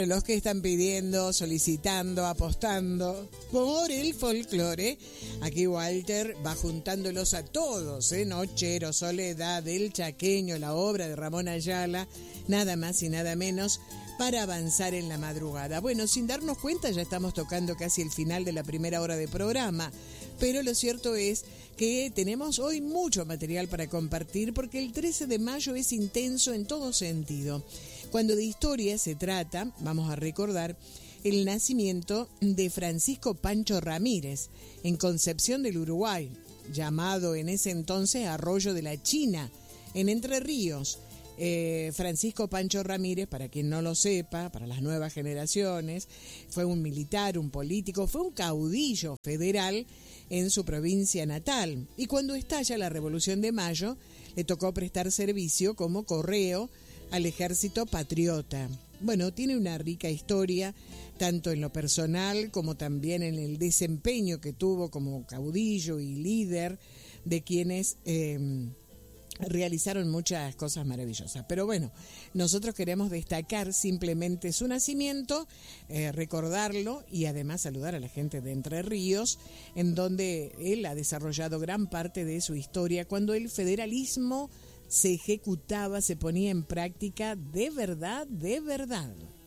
los que están pidiendo, solicitando, apostando por el folclore. Aquí Walter va juntándolos a todos, Nochero, Soledad, El Chaqueño, la obra de Ramón Ayala, nada más y nada menos, para avanzar en la madrugada. Bueno, sin darnos cuenta ya estamos tocando casi el final de la primera hora de programa, pero lo cierto es que tenemos hoy mucho material para compartir porque el 13 de mayo es intenso en todo sentido. Cuando de historia se trata, vamos a recordar el nacimiento de Francisco Pancho Ramírez en Concepción del Uruguay, llamado en ese entonces Arroyo de la China, en Entre Ríos. Francisco Pancho Ramírez, para quien no lo sepa, para las nuevas generaciones, fue un militar, un político, fue un caudillo federal en su provincia natal. Y cuando estalla la Revolución de Mayo, le tocó prestar servicio como correo al ejército patriota. Bueno, tiene una rica historia, tanto en lo personal como también en el desempeño que tuvo como caudillo y líder de quienes realizaron muchas cosas maravillosas. Pero bueno, nosotros queremos destacar simplemente su nacimiento, recordarlo y además saludar a la gente de Entre Ríos, en donde él ha desarrollado gran parte de su historia cuando el federalismo se ejecutaba, se ponía en práctica de verdad, de verdad.